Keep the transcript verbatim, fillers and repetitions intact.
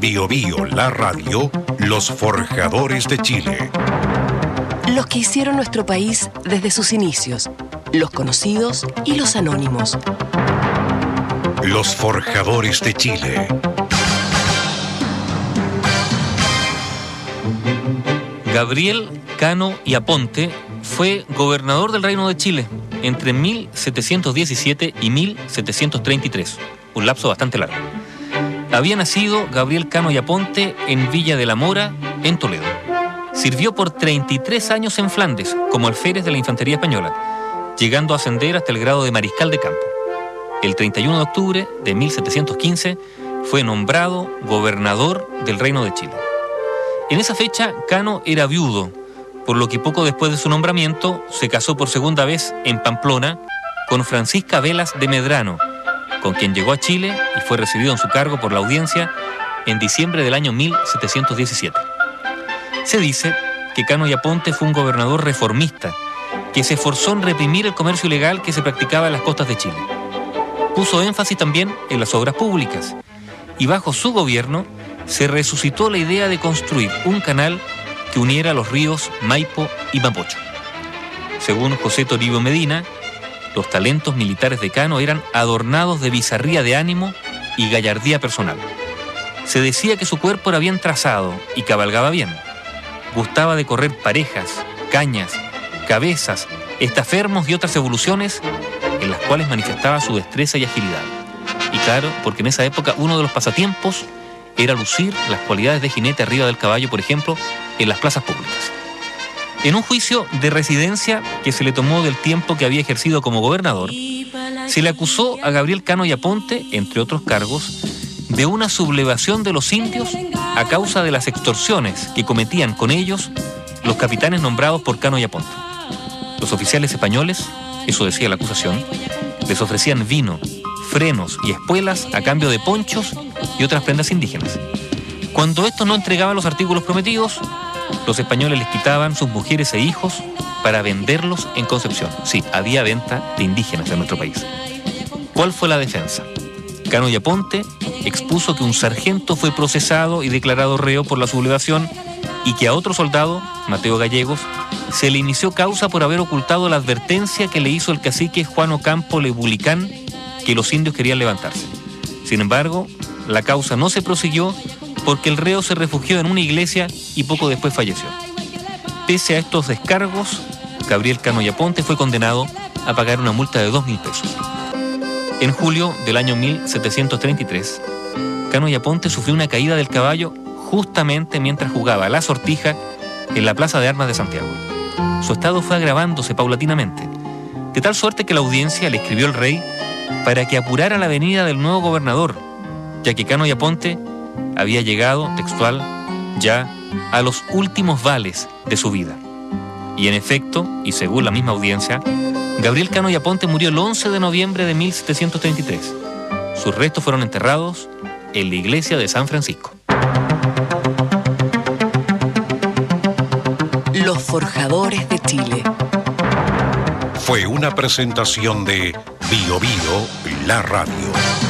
Bio Bio, la radio, los forjadores de Chile. Los que hicieron nuestro país desde sus inicios, los conocidos y los anónimos. Los forjadores de Chile. Gabriel Cano y Aponte fue gobernador del Reino de Chile entre mil setecientos diecisiete y mil setecientos treinta y tres, un lapso bastante largo. Había nacido Gabriel Cano y Aponte en Villa de la Mora, en Toledo. Sirvió por treinta y tres años en Flandes como alférez de la Infantería Española, llegando a ascender hasta el grado de mariscal de campo. El treinta y uno de octubre de mil setecientos quince fue nombrado gobernador del Reino de Chile. En esa fecha, Cano era viudo, por lo que poco después de su nombramiento se casó por segunda vez en Pamplona con Francisca Velas de Medrano, con quien llegó a Chile y fue recibido en su cargo por la audiencia en diciembre del año mil setecientos diecisiete. Se dice que Cano y Aponte fue un gobernador reformista que se esforzó en reprimir el comercio ilegal que se practicaba en las costas de Chile. Puso énfasis también en las obras públicas y bajo su gobierno se resucitó la idea de construir un canal que uniera los ríos Maipo y Mapocho. Según José Toribio Medina, los talentos militares de Cano eran adornados de bizarría de ánimo y gallardía personal. Se decía que su cuerpo era bien trazado y cabalgaba bien. Gustaba de correr parejas, cañas, cabezas, estafermos y otras evoluciones en las cuales manifestaba su destreza y agilidad. Y claro, porque en esa época uno de los pasatiempos era lucir las cualidades de jinete arriba del caballo, por ejemplo, en las plazas públicas. En un juicio de residencia que se le tomó del tiempo que había ejercido como gobernador, se le acusó a Gabriel Cano y Aponte, entre otros cargos, de una sublevación de los indios a causa de las extorsiones que cometían con ellos los capitanes nombrados por Cano y Aponte. Los oficiales españoles, eso decía la acusación, les ofrecían vino, frenos y espuelas a cambio de ponchos y otras prendas indígenas. Cuando estos no entregaban los artículos prometidos, los españoles les quitaban sus mujeres e hijos para venderlos en Concepción. Sí, había venta de indígenas en nuestro país. ¿Cuál fue la defensa? Cano y Aponte expuso que un sargento fue procesado y declarado reo por la sublevación y que a otro soldado, Mateo Gallegos, se le inició causa por haber ocultado la advertencia que le hizo el cacique Juan Ocampo Lebulicán que los indios querían levantarse. Sin embargo, la causa no se prosiguió porque el reo se refugió en una iglesia y poco después falleció. Pese a estos descargos, Gabriel Cano y Aponte fue condenado a pagar una multa de dos mil pesos. En julio del año mil setecientos treinta y tres, Cano y Aponte sufrió una caída del caballo justamente mientras jugaba a la sortija en la Plaza de Armas de Santiago. Su estado fue agravándose paulatinamente, de tal suerte que la audiencia le escribió al rey para que apurara la venida del nuevo gobernador, ya que Cano y Aponte había llegado, textual, ya a los últimos vales de su vida. Y en efecto, y según la misma audiencia, Gabriel Cano y Aponte murió el once de noviembre de mil setecientos treinta y tres. Sus restos fueron enterrados en la iglesia de San Francisco. Los forjadores de Chile. Fue una presentación de Bio Bio, la radio.